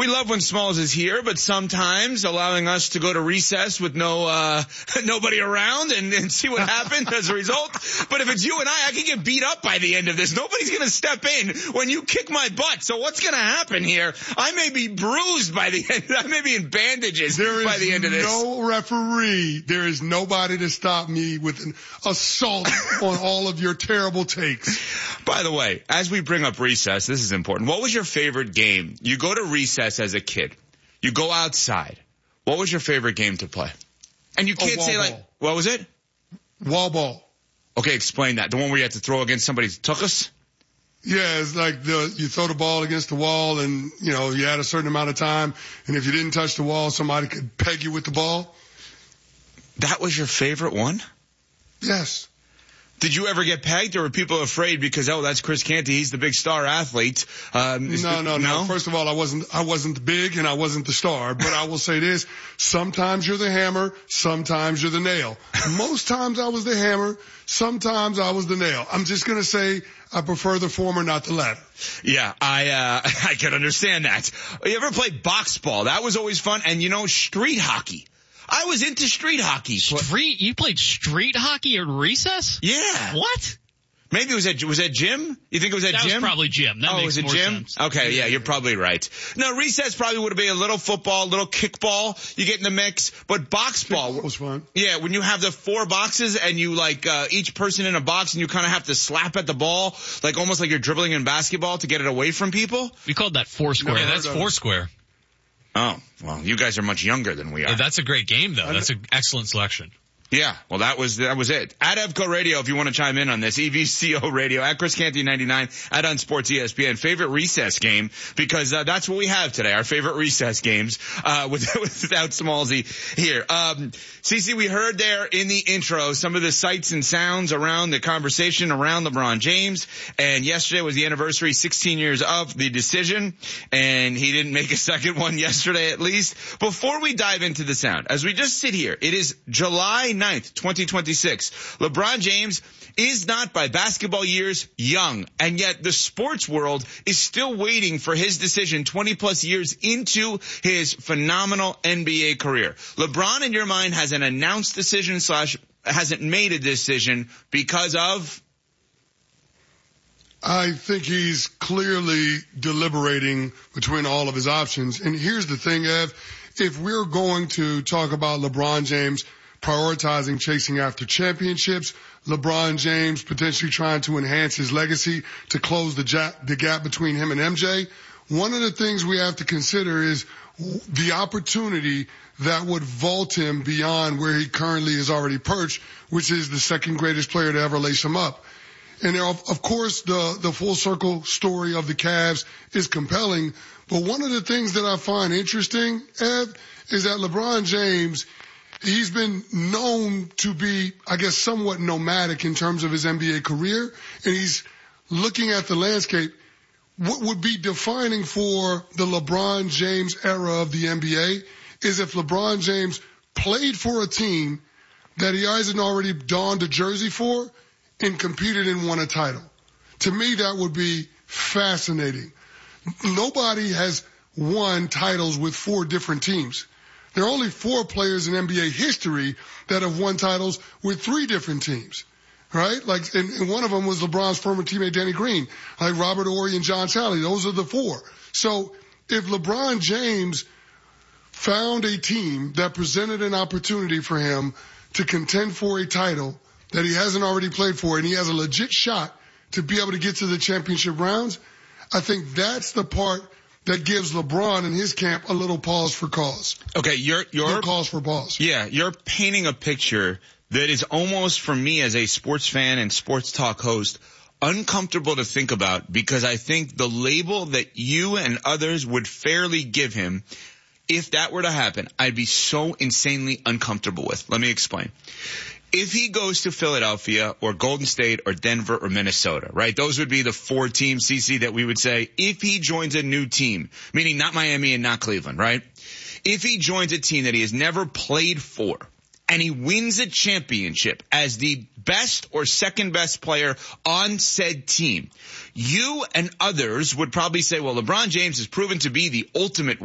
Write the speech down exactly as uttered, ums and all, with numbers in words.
We love when Smalls is here, but sometimes allowing us to go to recess with no uh nobody around and, and see what happens as a result. But if it's you and I, I can get beat up by the end of this. Nobody's going to step in when you kick my butt. So what's going to happen here? I may be bruised by the end. I may be in bandages there by the end of this. There is no referee. There is nobody to stop me with an assault on all of your terrible takes. By the way, as we bring up recess, this is important. What was your favorite game? You go to recess as a kid. You go outside. What was your favorite game to play? And you can't oh, say like, ball. What was it? Wall ball. Okay, explain that. The one where you had to throw against somebody's tuchus? Yeah, it's like the, you throw the ball against the wall and, you know, you had a certain amount of time. And if you didn't touch the wall, somebody could peg you with the ball. That was your favorite one? Yes. Did you ever get pegged, or were people afraid because, oh, that's Chris Canty, he's the big star athlete? Um, no, no, no, no. First of all, I wasn't, I wasn't big and I wasn't the star, but I will say this. Sometimes you're the hammer, sometimes you're the nail. Most times I was the hammer, sometimes I was the nail. I'm just going to say I prefer the former, not the latter. Yeah, I, uh, I can understand that. You ever played box ball? That was always fun. And you know, street hockey. I was into street hockey. Street? You played street hockey at recess? Yeah. What? Maybe it was at, was that Jim? You think it was at that Jim? That was probably Jim. That oh, makes was it more Jim? sense. Okay, yeah, you're probably right. No, recess probably would have been a little football, a little kickball. You get in the mix. But box ball. Kickball was fun. Yeah, when you have the four boxes and you like, uh, each person in a box and you kind of have to slap at the ball, like almost like you're dribbling in basketball to get it away from people. We called that Foursquare. Yeah, that's Foursquare. Oh, well, you guys are much younger than we are. Uh, that's a great game, though. That's an excellent selection. Yeah, well, that was that was it. At Evco Radio, if you want to chime in on this, E V C O Radio, at Chris Canty ninety-nine, at On Sports E S P N. Favorite recess game, because uh, that's what we have today, our favorite recess games, uh, with, without Smallsy here. Um, Cece, we heard there in the intro some of the sights and sounds around the conversation around LeBron James, and yesterday was the anniversary, sixteen years of the decision, and he didn't make a second one yesterday at least. Before we dive into the sound, as we just sit here, it is July ninth, twenty twenty-six. LeBron James is not, by basketball years, young, and yet the sports world is still waiting for his decision twenty plus years into his phenomenal N B A career. LeBron, in your mind, has an announced decision slash hasn't made a decision because of? I think he's clearly deliberating between all of his options. And here's the thing, Ev, if we're going to talk about LeBron James prioritizing chasing after championships, LeBron James potentially trying to enhance his legacy to close the, ja- the gap between him and M J, one of the things we have to consider is the opportunity that would vault him beyond where he currently is already perched, which is the second greatest player to ever lace him up. And of, of course, the, the full circle story of the Cavs is compelling. But one of the things that I find interesting, Ev, is that LeBron James, he's been known to be, I guess, somewhat nomadic in terms of his N B A career. And he's looking at the landscape. What would be defining for the LeBron James era of the N B A is if LeBron James played for a team that he hasn't already donned a jersey for and competed and won a title. To me, that would be fascinating. Nobody has won titles with four different teams. There are only four players in N B A history that have won titles with three different teams, right? Like, and, and one of them was LeBron's former teammate Danny Green, like Robert Horry and John Salley. Those are the four. So if LeBron James found a team that presented an opportunity for him to contend for a title that he hasn't already played for, and he has a legit shot to be able to get to the championship rounds, I think that's the part that gives LeBron and his camp a little pause for cause. Okay, you're you're no cause for pause. Yeah, you're painting a picture that is almost, for me as a sports fan and sports talk host, uncomfortable to think about, because I think the label that you and others would fairly give him, if that were to happen, I'd be so insanely uncomfortable with. Let me explain. If he goes to Philadelphia or Golden State or Denver or Minnesota, right? Those would be the four teams, C C, that we would say if he joins a new team, meaning not Miami and not Cleveland, right? If he joins a team that he has never played for and he wins a championship as the best or second best player on said team, you and others would probably say, well, LeBron James has proven to be the ultimate